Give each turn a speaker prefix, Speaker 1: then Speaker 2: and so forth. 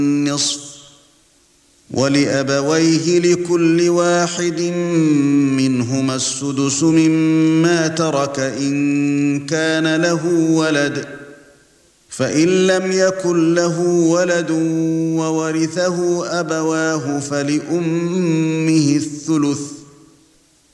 Speaker 1: النصف ولأبويه لكل واحد منهما السدس مما ترك إن كان له ولد فإن لم يكن له ولد وورثه أبواه فلأمه الثلث